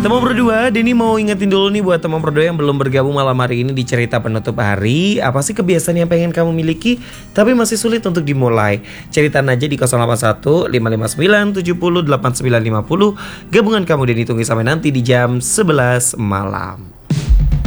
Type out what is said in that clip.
Teman berdua, Denny mau ingetin dulu nih buat teman berdua yang belum bergabung malam hari ini di cerita penutup hari. Apa sih kebiasaan yang pengen kamu miliki tapi masih sulit untuk dimulai? Ceritain aja di 081 559 70 8950. Gabungan kamu Denny tunggu sampai nanti di jam 11 malam.